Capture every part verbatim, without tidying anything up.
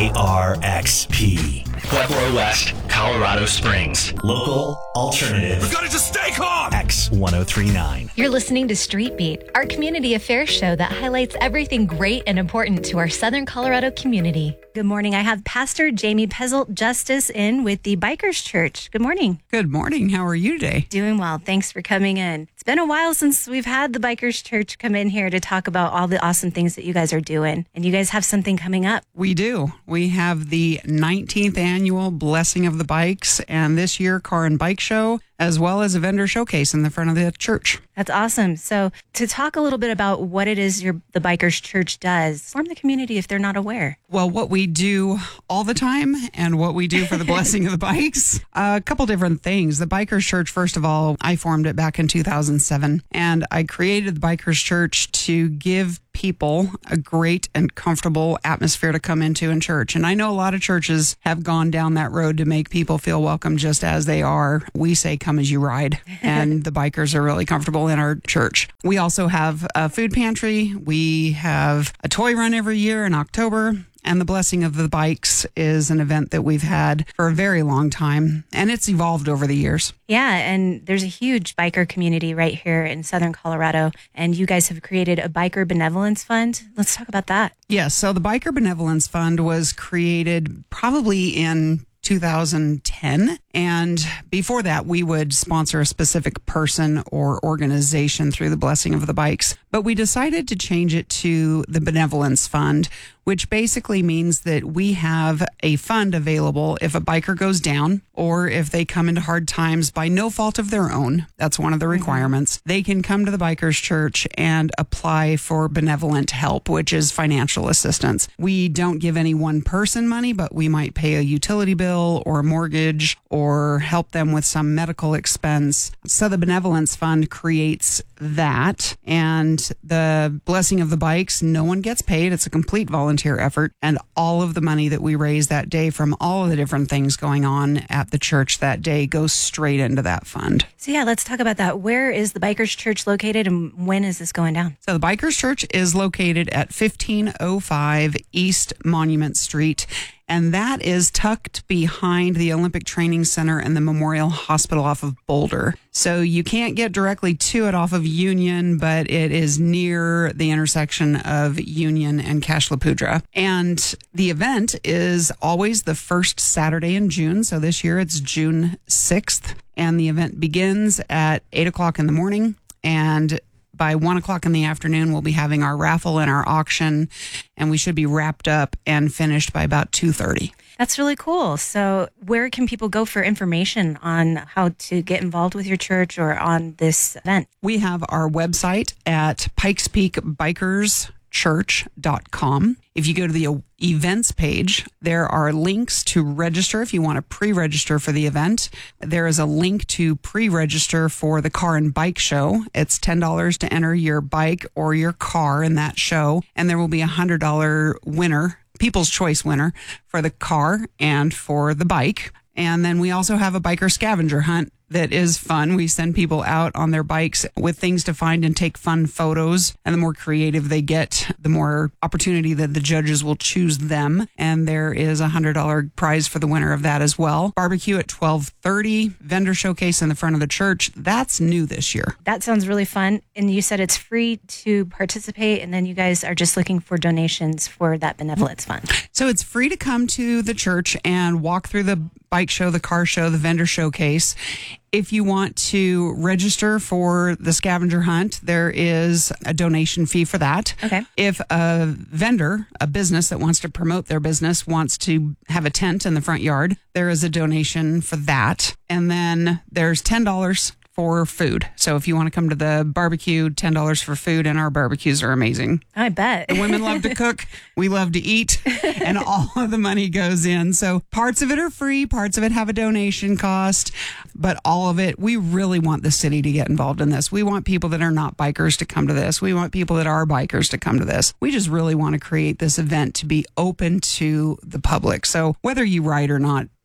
K R X P. Pueblo West, Colorado Springs. Local alternative. We've got to just stay calm! X ten thirty-nine. You're listening to Street Beat, our community affairs show that highlights everything great and important to our Southern Colorado community. Good morning. I have Pastor Jamie Pezzelt Justice in with the Bikers Church. Good morning. Good morning. How are you today? Doing well. Thanks for coming in. It's been a while since we've had the Bikers Church come in here to talk about all the awesome things that you guys are doing. And you guys have something coming up. We do. We have the nineteenth annual Blessing of the Bikes, and this year Car and Bike Show, as well as a vendor showcase in the front of the church. That's awesome. So to talk a little bit about what it is your the Bikers Church does, inform the community if they're not aware. Well, what we do all the time and what we do for the Blessing of the Bikes, a couple different things. The Bikers Church, first of all, I formed it back in two thousand seven, and I created the Bikers Church to give people a great and comfortable atmosphere to come into in church. And I know a lot of churches have gone down that road to make people feel welcome just as they are. We say, come as you ride. And the bikers are really comfortable in our church. We also have a food pantry. We have a toy run every year in October. And the Blessing of the Bikes is an event that we've had for a very long time, and it's evolved over the years. Yeah, and there's a huge biker community right here in Southern Colorado, and you guys have created a Biker Benevolence Fund. Let's talk about that. Yes, so the Biker Benevolence Fund was created probably in two thousand ten. And before that, we would sponsor a specific person or organization through the Blessing of the Bikes. But we decided to change it to the Benevolence Fund, which basically means that we have a fund available if a biker goes down or if they come into hard times by no fault of their own. That's one of the requirements. Mm-hmm. They can come to the Bikers Church and apply for benevolent help, which is financial assistance. We don't give any one person money, but we might pay a utility bill or a mortgage or help them with some medical expense. So the Benevolence Fund creates that, and the Blessing of the Bikes, no one gets paid. It's a complete volunteer effort, and all of the money that we raise that day from all of the different things going on at the church that day goes straight into that fund. So yeah, let's talk about that. Where is the Bikers Church located, and when is this going down? So the Bikers Church is located at fifteen oh five East Monument Street, and that is tucked behind the Olympic Training Center and the Memorial Hospital off of Boulder. So you can't get directly to it off of Union, but it is near the intersection of Union and Cashlapudra. And the event is always the first Saturday in June. So this year it's June sixth. And the event begins at eight o'clock in the morning. And by one o'clock in the afternoon, we'll be having our raffle and our auction, and we should be wrapped up and finished by about two thirty. That's really cool. So where can people go for information on how to get involved with your church or on this event? We have our website at Pikes Peak Bikers church dot com. If you go to the events page, there are links to register if you want to pre-register for the event. There is a link to pre-register for the Car and Bike Show. It's ten dollars to enter your bike or your car in that show, and there will be a one hundred dollars winner, People's Choice winner, for the car and for the bike. And then we also have a biker scavenger hunt that is fun. We send people out on their bikes with things to find and take fun photos. And the more creative they get, the more opportunity that the judges will choose them. And there is a one hundred dollars prize for the winner of that as well. Barbecue at twelve thirty, vendor showcase in the front of the church. That's new this year. That sounds really fun. And you said it's free to participate, and then you guys are just looking for donations for that benevolence fund. So it's free to come to the church and walk through the bike show, the car show, the vendor showcase. If you want to register for the scavenger hunt, there is a donation fee for that. Okay. If a vendor, a business that wants to promote their business, wants to have a tent in the front yard, there is a donation for that. And then there's ten dollars for food. So if you want to come to the barbecue, ten dollars for food, and our barbecues are amazing. I bet. The women love to cook. We love to eat, and all of the money goes in. So parts of it are free. Parts of it have a donation cost, but all of it, we really want the city to get involved in this. We want people that are not bikers to come to this. We want people that are bikers to come to this. We just really want to create this event to be open to the public. So whether you ride or not,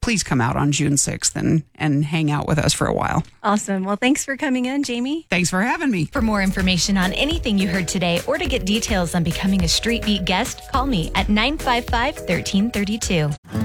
please come out on June sixth and, and hang out with us for a while. Awesome. Well, thanks for coming in, Jamie. Thanks for having me. For more information on anything you heard today or to get details on becoming a Street Beat guest, call me at nine five five, one three three two.